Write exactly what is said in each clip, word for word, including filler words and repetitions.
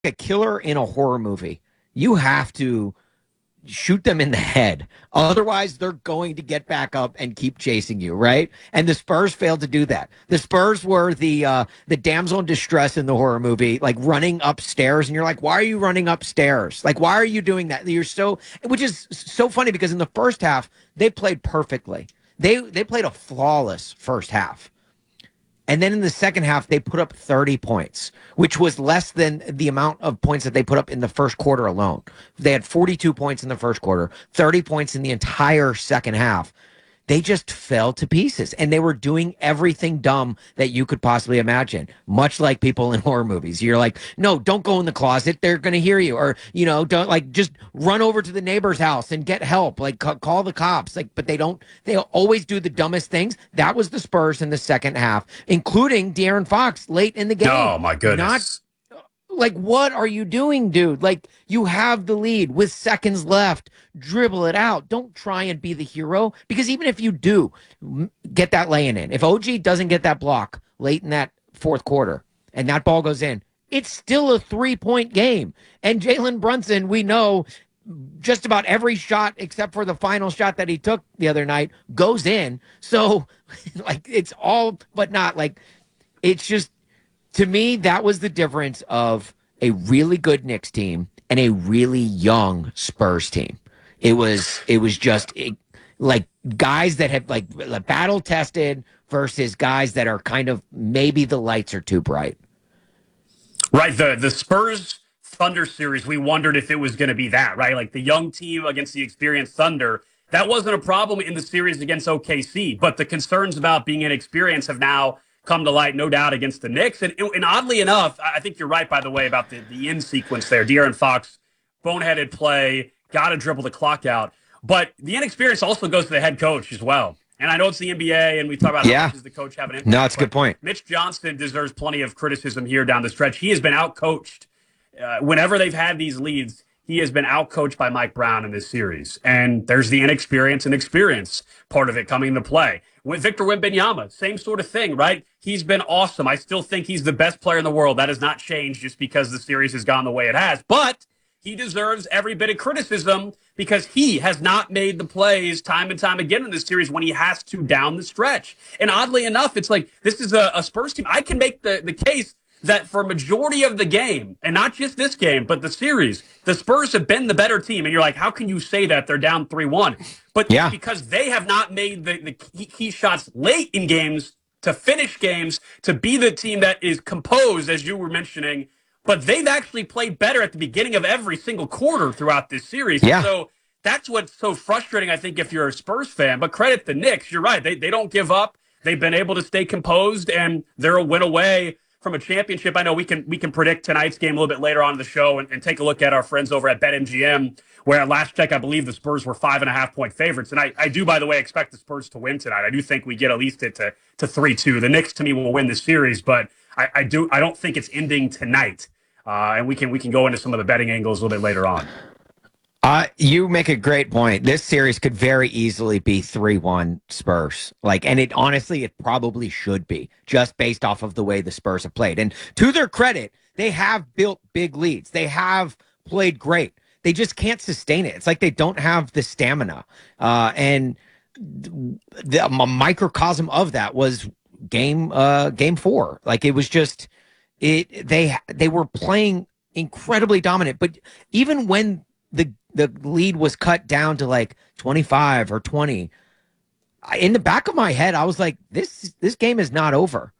a killer in a horror movie, you have to shoot them in the head. Otherwise, they're going to get back up and keep chasing you, right? And the Spurs failed to do that. The Spurs were the uh, the damsel in distress in the horror movie, like running upstairs, and you're like, why are you running upstairs? Like, why are you doing that? You're so, which is so funny because in the first half they played perfectly. They they played a flawless first half. And then in the second half, they put up thirty points, which was less than the amount of points that they put up in the first quarter alone. They had forty-two points in the first quarter, thirty points in the entire second half. They just fell to pieces and they were doing everything dumb that you could possibly imagine, much like people in horror movies. You're like, no, don't go in the closet. They're going to hear you. Or, you know, don't like just run over to the neighbor's house and get help. Like, ca- call the cops. Like, but they don't, they always do the dumbest things. That was the Spurs in the second half, including De'Aaron Fox late in the game. Oh, my Not goodness. like, what are you doing, dude? Like, you have the lead with seconds left. Dribble it out. Don't try and be the hero because even if you do get that laying in, if O G doesn't get that block late in that fourth quarter and that ball goes in, it's still a three point game. And Jalen Brunson, we know just about every shot except for the final shot that he took the other night goes in. So, like, it's all but not like it's just to me, that was the difference of a really good Knicks team and a really young Spurs team. It was it was just it, like guys that have like battle tested versus guys that are kind of maybe the lights are too bright. Right. The the Spurs Thunder series, we wondered if it was going to be that, right? Like the young team against the experienced Thunder. That wasn't a problem in the series against O K C, but the concerns about being inexperienced have now come to light, no doubt, against the Knicks. And, and oddly enough, I think you're right, by the way, about the, the in sequence there. De'Aaron Fox, boneheaded play, got to dribble the clock out. But the inexperience also goes to the head coach as well. And I know it's the N B A, and we talk about how Yeah. much does the coach have an impact. No, it's a good point. Mitch Johnson deserves plenty of criticism here down the stretch. He has been outcoached. Uh, whenever they've had these leads, he has been outcoached by Mike Brown in this series. And there's the inexperience and experience part of it coming into play. With Victor Wembanyama, same sort of thing, right? He's been awesome. I still think he's the best player in the world. That has not changed just because the series has gone the way it has. But he deserves every bit of criticism because he has not made the plays time and time again in this series when he has to down the stretch. And oddly enough, it's like this is a, a Spurs team. I can make the, the case that for a majority of the game, and not just this game, but the series, the Spurs have been the better team. And you're like, how can you say that? They're down three one. But Yeah. because they have not made the, the key, key shots late in games to finish games, to be the team that is composed, as you were mentioning, but they've actually played better at the beginning of every single quarter throughout this series. Yeah. So that's what's so frustrating, I think, if you're a Spurs fan. But credit the Knicks. You're right. They, they don't give up. They've been able to stay composed, and they're a win away from a championship. I know we can we can predict tonight's game a little bit later on in the show and, and take a look at our friends over at BetMGM, where at last check, I believe the Spurs were five and a half point favorites. And I, I do, by the way, expect the Spurs to win tonight. I do think we get at least it to to three two. The Knicks, to me, will win this series, but I, I do I don't think it's ending tonight. Uh, and we can we can go into some of the betting angles a little bit later on. Uh, you make a great point. This series could very easily be three one Spurs. Like, and it honestly, it probably should be just based off of the way the Spurs have played. And to their credit, they have built big leads. They have played great. They just can't sustain it. It's like they don't have the stamina. Uh, and the, a microcosm of that was game, uh, game four. Like it was just, it, they, they were playing incredibly dominant, but even when the the lead was cut down to like twenty-five or twenty, in the back of my head, I was like, this this game is not over.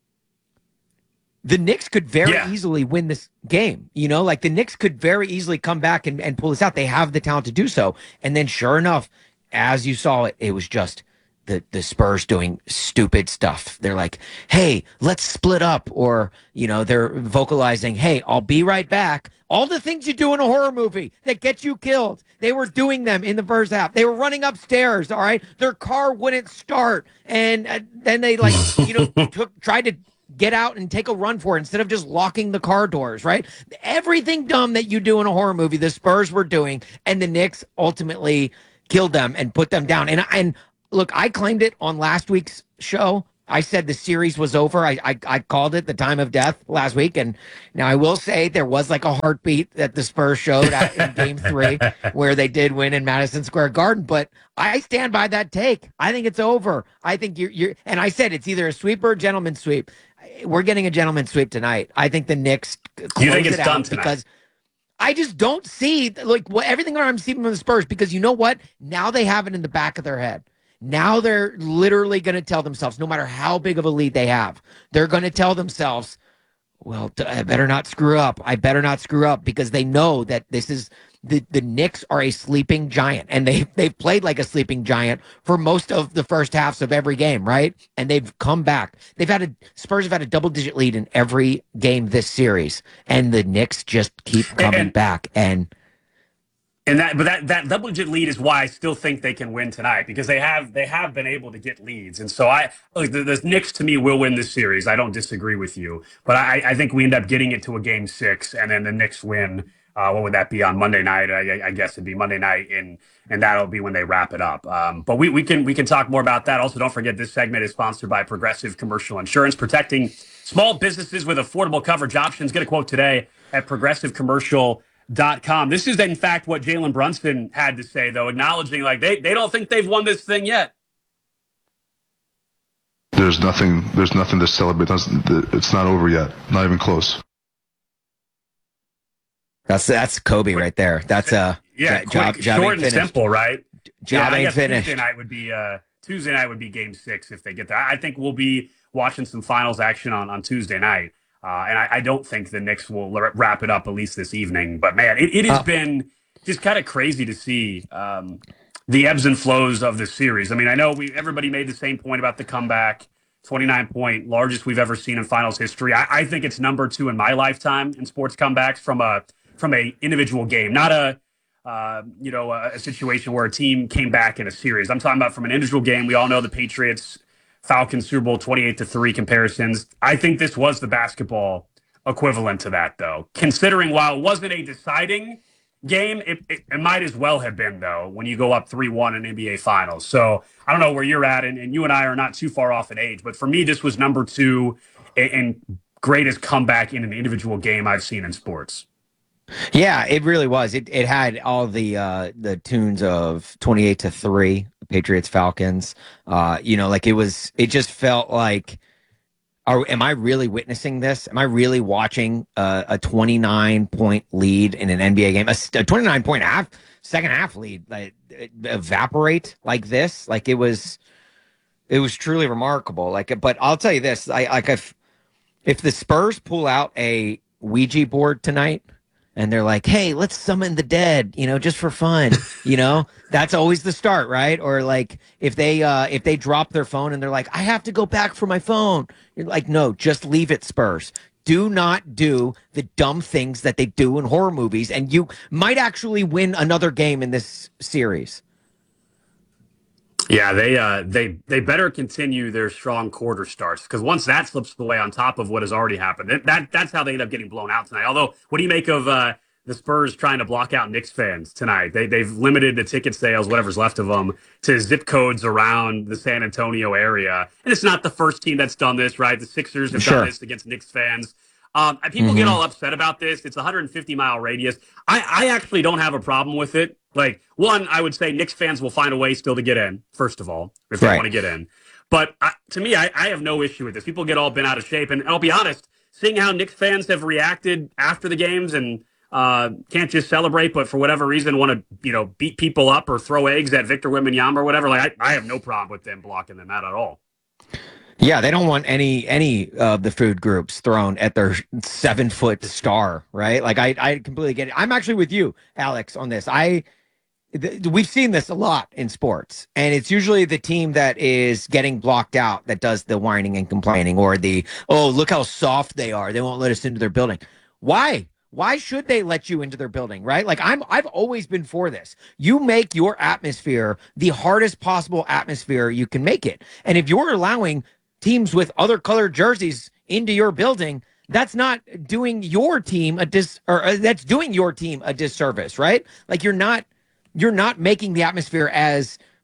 The Knicks could very Yeah. easily win this game. You know, like the Knicks could very easily come back and, and pull this out. They have the talent to do so. And then sure enough, as you saw it, it was just the, the Spurs doing stupid stuff. They're like, hey, let's split up. Or, you know, they're vocalizing, hey, I'll be right back. All the things you do in a horror movie that get you killed, they were doing them in the first half. They were running upstairs, all right? Their car wouldn't start. And uh, then they, like, you know, took tried to get out and take a run for it instead of just locking the car doors, right? Everything dumb that you do in a horror movie, the Spurs were doing, and the Knicks ultimately killed them and put them down. And, and look, I claimed it on last week's show. I said the series was over. I, I I called it the time of death last week, and now I will say there was like a heartbeat that the Spurs showed at, in Game Three, where they did win in Madison Square Garden. But I stand by that take. I think it's over. I think you're you're, and I said it's either a sweep or a gentleman's sweep. We're getting a gentleman's sweep tonight. I think the Knicks close You think it's it done out tonight? because I just don't see like what everything I'm seeing from the Spurs, because you know what? Now they have it in the back of their head. Now they're literally going to tell themselves, no matter how big of a lead they have, they're going to tell themselves, well, I better not screw up. I better not screw up, because they know that this is the, the Knicks are a sleeping giant, and they they've played like a sleeping giant for most of the first halves of every game, right? And they've come back. They've had a Spurs have had a double digit lead in every game this series, and the Knicks just keep coming And- back. And And that, but that that double digit lead is why I still think they can win tonight, because they have they have been able to get leads. And so I look, the, the Knicks to me will win this series. I don't disagree with you, but I, I think we end up getting it to a game six, and then the Knicks win. Uh, what would that be on Monday night? I, I guess it'd be Monday night, and and that'll be when they wrap it up. Um, but we we can we can talk more about that. Also, don't forget this segment is sponsored by Progressive Commercial Insurance, protecting small businesses with affordable coverage options. Get a quote today at Progressive Commercial. Dot com. This is, in fact, what Jalen Brunson had to say, though, acknowledging like they, they don't think they've won this thing yet. There's nothing. There's nothing to celebrate. It's not over yet. Not even close. that's that's Kobe right there. That's a yeah, job, quick, job short and finished. simple, right? Job yeah, I ain't guess finished. Tuesday night would be uh, Tuesday night would be Game Six if they get there. I think we'll be watching some finals action on on Tuesday night. Uh, and I, I don't think the Knicks will l- wrap it up at least this evening. But, man, it, it has Uh, been just kind of crazy to see um, the ebbs and flows of this series. I mean, I know we everybody made the same point about the comeback, twenty-nine point, largest we've ever seen in finals history. I, I think it's number two in my lifetime in sports comebacks from a from a individual game, not a uh, you know a, a situation where a team came back in a series. I'm talking about from an individual game. We all know the Patriots Falcons Super Bowl twenty-eight to three comparisons. I think this was the basketball equivalent to that, though. Considering while it wasn't a deciding game, it, it, it might as well have been, though, when you go up three one in N B A Finals. So I don't know where you're at, and, and you and I are not too far off in age, but for me, this was number two and, and greatest comeback in an individual game I've seen in sports. Yeah, it really was. It it had all the uh, the tunes of twenty-eight to three, Patriots Falcons. Uh, you know, like it was. It just felt like, are am I really witnessing this? Am I really watching uh, a twenty-nine point lead in an N B A game? A, a twenty-nine point half second half lead like evaporate like this? Like it was. It was truly remarkable. Like, but I'll tell you this: I like if if the Spurs pull out a Ouija board tonight, and they're like, hey, let's summon the dead, you know, just for fun, you know, that's always the start, right? Or like if they uh if they drop their phone and they're like, I have to go back for my phone, you're like, no, just leave it, Spurs. Do not do the dumb things that they do in horror movies, and you might actually win another game in this series. Yeah, they uh, they they better continue their strong quarter starts, because once that slips away on top of what has already happened, that, that that's how they end up getting blown out tonight. Although, what do you make of uh, the Spurs trying to block out Knicks fans tonight? They they've limited the ticket sales, whatever's left of them, to zip codes around the San Antonio area, and it's not the first team that's done this, right? The Sixers have Sure. done this against Knicks fans. Um, and people Mhm. get all upset about this. It's a one hundred fifty mile radius. I, I actually don't have a problem with it. Like, one, I would say Knicks fans will find a way still to get in, first of all, if they Right. want to get in. But I, to me, I, I have no issue with this. People get all bent out of shape. And I'll be honest, seeing how Knicks fans have reacted after the games and uh, can't just celebrate, but for whatever reason want to, you know, beat people up or throw eggs at Victor Wembanyama or whatever, like I, I have no problem with them blocking them out at all. Yeah, they don't want any any of the food groups thrown at their seven foot star, right? Like I, I completely get it. I'm actually with you, Alex, on this. I th- we've seen this a lot in sports, and it's usually the team that is getting blocked out that does the whining and complaining, or the oh look how soft they are, they won't let us into their building. Why? Why should they let you into their building, right? Like I'm I've always been for this. You make your atmosphere the hardest possible atmosphere you can make it, and if you're allowing teams with other colored jerseys into your building, that's not doing your team a dis or uh, that's doing your team a disservice, right? Like you're not you're not making the atmosphere as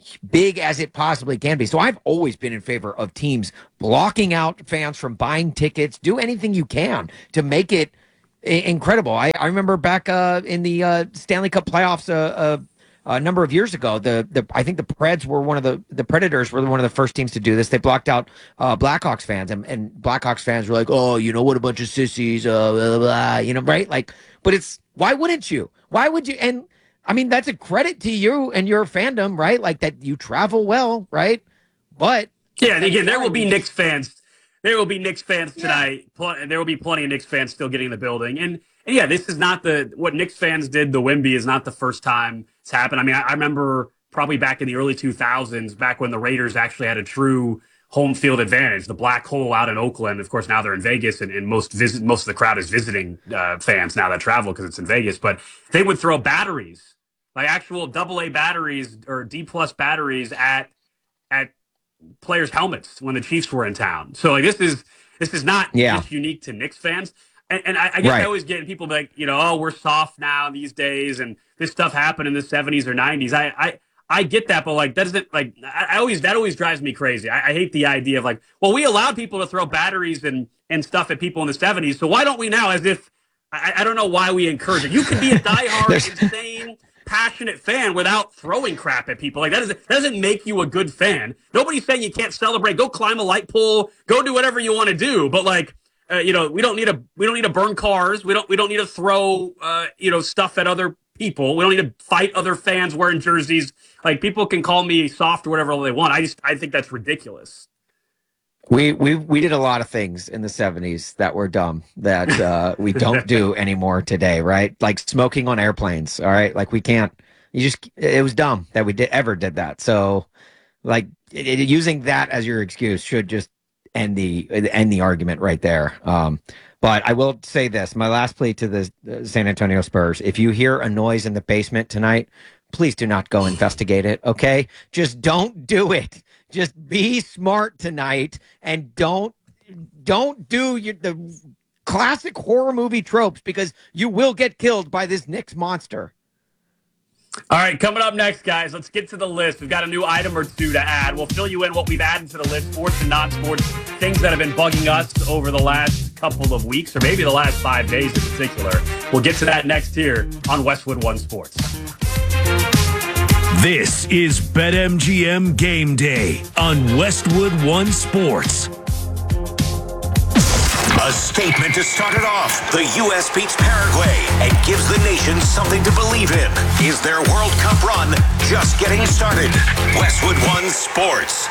big as it possibly can be. So I've always been in favor of teams blocking out fans from buying tickets. Do anything you can to make it I- incredible. I, I remember back uh, in the uh, Stanley Cup playoffs uh, uh, a number of years ago, the the I think the Preds were one of the the Predators were one of the first teams to do this. They blocked out uh, Blackhawks fans, and, and Blackhawks fans were like, "Oh, you know what, a bunch of sissies," uh, blah, blah, blah, you know, right? Like, but it's why wouldn't you? Why would you? And I mean, that's a credit to you and your fandom, right? Like that you travel well, right? But yeah, and again, there will be Knicks fans. There will be Knicks fans tonight. Yeah. There will be plenty of Knicks fans still getting in the building. And, and yeah, this is not the what Knicks fans did. The Wemby is not the first time it's happened. I mean, I, I remember probably back in the early two thousands, back when the Raiders actually had a true home field advantage. The black hole out in Oakland. Of course, now they're in Vegas, and, and most visit most of the crowd is visiting uh, fans now that travel because it's in Vegas. But they would throw batteries, like actual double A batteries or D plus batteries at at players' helmets when the Chiefs were in town. So like this is this is not yeah. just unique to Knicks fans. And, and I, I guess right. I always get people like, you know, oh, we're soft now these days, and this stuff happened in the seventies or nineties. I I, I get that, but like that doesn't like I, I always that always drives me crazy. I, I hate the idea of like, well, we allowed people to throw batteries and and stuff at people in the seventies, so why don't we now? As if I, I don't know why we encourage it. You can be a diehard, insane, passionate fan without throwing crap at people. Like that doesn't that doesn't make you a good fan. Nobody's saying you can't celebrate. Go climb a light pole. Go do whatever you want to do. But like, uh, you know, we don't need to we don't need to burn cars. We don't we don't need to throw uh, you know stuff at other people. We don't need to fight other fans wearing jerseys. Like people can call me soft or whatever they want. I just I think that's ridiculous. We we we did a lot of things in the seventies that were dumb that uh, we don't do anymore today, right? Like smoking on airplanes. All right, like we can't. You just it was dumb that we did ever did that. So, like it, it, using that as your excuse should just end the end the argument right there. Um, but I will say this: my last plea to the uh, San Antonio Spurs: if you hear a noise in the basement tonight, please do not go investigate it. Okay, just don't do it. Just be smart tonight and don't don't do your, the classic horror movie tropes because you will get killed by this Knicks monster. All right, coming up next, guys, let's get to the list. We've got a new item or two to add. We'll fill you in what we've added to the list, sports and non-sports, things that have been bugging us over the last couple of weeks or maybe the last five days in particular. We'll get to that next here on Westwood One Sports. This is BetMGM Game Day on Westwood One Sports. A statement to start it off. The U S beats Paraguay and gives the nation something to believe in. Is their World Cup run just getting started? Westwood One Sports.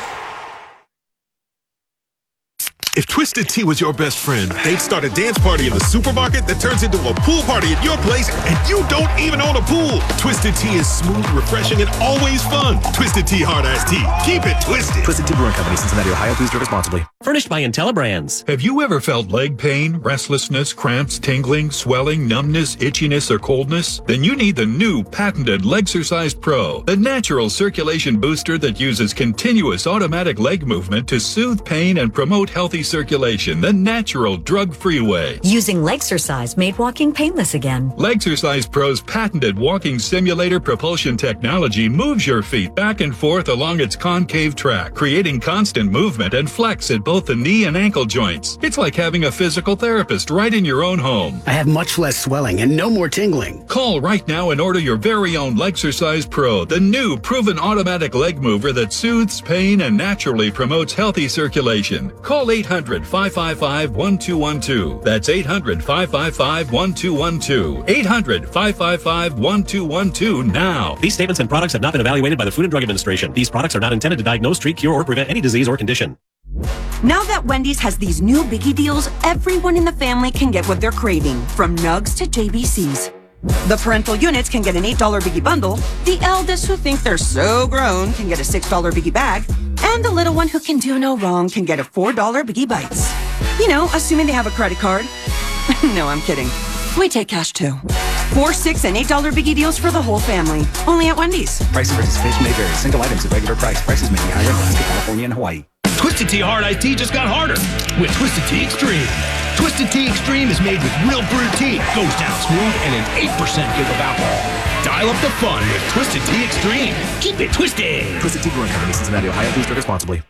If Twisted Tea was your best friend, they'd start a dance party in the supermarket that turns into a pool party at your place, and you don't even own a pool. Twisted Tea is smooth, refreshing, and always fun. Twisted Tea Hard Iced Tea. Keep it twisted. Twisted Tea Brewing Company, Cincinnati, Ohio. Please drink responsibly. Furnished by IntelliBrands. Have you ever felt leg pain, restlessness, cramps, tingling, swelling, numbness, itchiness, or coldness? Then you need the new patented Legsercise Pro, the natural circulation booster that uses continuous automatic leg movement to soothe pain and promote healthy circulation, the natural drug-free way. Using Legsercise made walking painless again. Legsercise Pro's patented walking simulator propulsion technology moves your feet back and forth along its concave track, creating constant movement and flex at both the knee and ankle joints. It's like having a physical therapist right in your own home. I have much less swelling and no more tingling. Call right now and order your very own Legsercise Pro, the new proven automatic leg mover that soothes pain and naturally promotes healthy circulation. Call eight hundred, five five five, one two one two. That's eight hundred, five five five, one two one two. eight hundred, five five five, one two one two now. These statements and products have not been evaluated by the Food and Drug Administration. These products are not intended to diagnose, treat, cure, or prevent any disease or condition. Now that Wendy's has these new biggie deals, everyone in the family can get what they're craving, from nugs to J B Cs. The parental units can get an eight dollar biggie bundle, the eldest who think they're so grown can get a six dollar biggie bag, and the little one who can do no wrong can get a four dollar biggie bites. You know, assuming they have a credit card. No, I'm kidding. We take cash too. Four, six, and eight dollar biggie deals for the whole family. Only at Wendy's. Price and participation may vary. Single items at regular price. Prices may be higher in Alaska, California, and Hawaii. Twisted Tea Hard Iced Tea just got harder with Twisted Tea Extreme. Twisted Tea Extreme is made with real brewed tea, goes down smooth, and an eight percent give of alcohol. Dial up the fun with Twisted Tea Extreme. Keep it twisted. Twisted Tea Brewing Company, Cincinnati, Ohio. Please drink responsibly.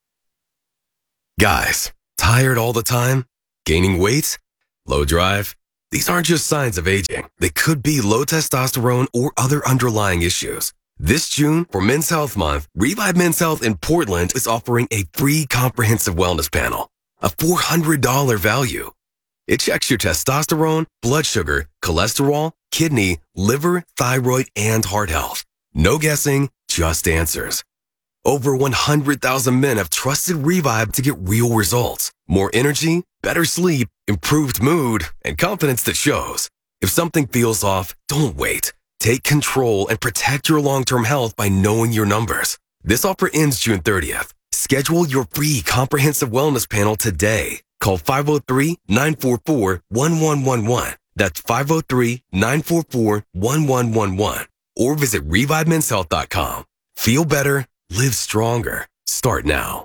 Guys, tired all the time? Gaining weight? Low drive? These aren't just signs of aging. They could be low testosterone or other underlying issues. This June, for Men's Health Month, Revive Men's Health in Portland is offering a free comprehensive wellness panel, a four hundred dollars value. It checks your testosterone, blood sugar, cholesterol, kidney, liver, thyroid, and heart health. No guessing, just answers. Over one hundred thousand men have trusted Revive to get real results. More energy, better sleep, improved mood, and confidence that shows. If something feels off, don't wait. Take control and protect your long-term health by knowing your numbers. This offer ends June thirtieth. Schedule your free comprehensive wellness panel today. Call five oh three, nine four four, one one one one. That's five oh three, nine four four, one one one one. Or visit revive men's health dot com. Feel better, live stronger. Start now.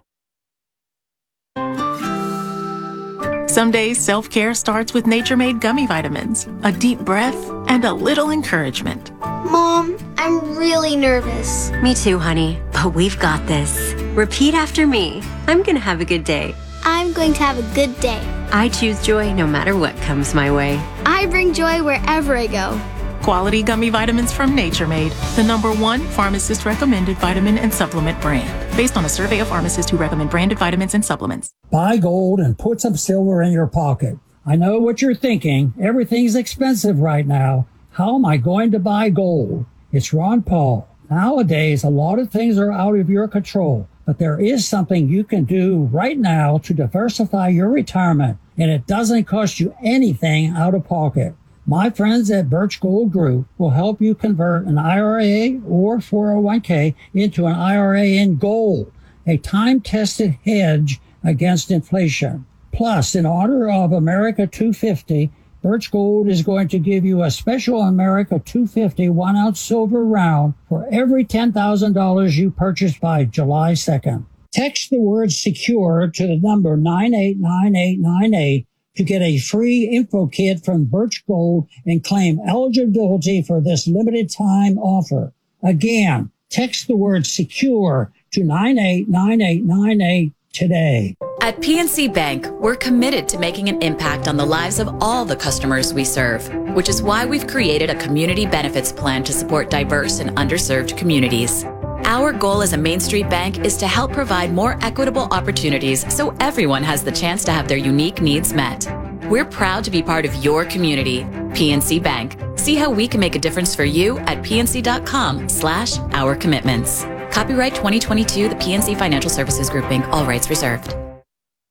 Some days self-care starts with Nature-Made gummy vitamins, a deep breath, and a little encouragement. Mom, I'm really nervous. Me too, honey, but we've got this. Repeat after me. I'm gonna have a good day. I'm going to have a good day. I choose joy no matter what comes my way. I bring joy wherever I go. Quality gummy vitamins from Nature Made, the number one pharmacist-recommended vitamin and supplement brand, based on a survey of pharmacists who recommend branded vitamins and supplements. Buy gold and put some silver in your pocket. I know what you're thinking. Everything's expensive right now. How am I going to buy gold? It's Ron Paul. Nowadays, a lot of things are out of your control, but there is something you can do right now to diversify your retirement, and it doesn't cost you anything out of pocket. My friends at Birch Gold Group will help you convert an I R A or four oh one k into an I R A in gold, a time-tested hedge against inflation. Plus, in honor of America two fifty, Birch Gold is going to give you a special America two fifty one-ounce silver round for every ten thousand dollars you purchase by July second. Text the word SECURE to the number nine eight nine eight nine eight to get a free info kit from Birch Gold and claim eligibility for this limited time offer. Again, text the word SECURE to nine eight nine eight nine eight today. At P N C Bank, we're committed to making an impact on the lives of all the customers we serve, which is why we've created a community benefits plan to support diverse and underserved communities. Our goal as a Main Street bank is to help provide more equitable opportunities so everyone has the chance to have their unique needs met. We're proud to be part of your community. P N C Bank. See how we can make a difference for you at pnc.com slash our commitments. Copyright twenty twenty-two, the P N C Financial Services Group, Incorporated. All rights reserved.